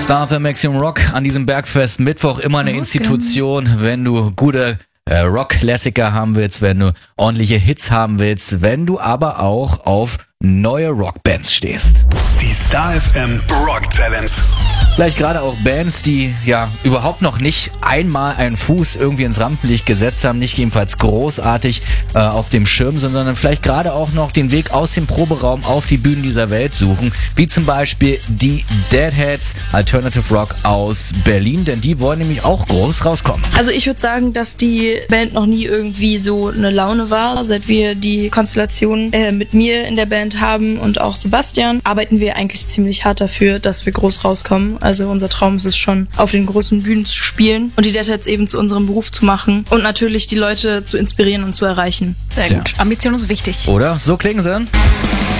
Star FM Maximum Rock an diesem Bergfest Mittwoch immer eine Institution, wenn du gute Rock-Klassiker haben willst, wenn du ordentliche Hits haben willst, wenn du aber auch auf neue Rockbands stehst. Die Star FM Rock Talents. Vielleicht gerade auch Bands, die ja überhaupt noch nicht einmal einen Fuß irgendwie ins Rampenlicht gesetzt haben, nicht jedenfalls großartig auf dem Schirm, sondern vielleicht gerade auch noch den Weg aus dem Proberaum auf die Bühnen dieser Welt suchen, wie zum Beispiel die Deadheads, Alternative Rock aus Berlin, denn die wollen nämlich auch groß rauskommen. Also ich würde sagen, dass die Band noch nie irgendwie so eine Laune war. Seit wir die Konstellation mit mir in der Band haben und auch Sebastian, arbeiten wir eigentlich ziemlich hart dafür, dass wir groß rauskommen. Also unser Traum ist es schon, auf den großen Bühnen zu spielen und die Deadheads eben zu unserem Beruf zu machen und natürlich die Leute zu inspirieren und zu erreichen. Sehr gut. Ambition ist wichtig. Oder? So klingen sie.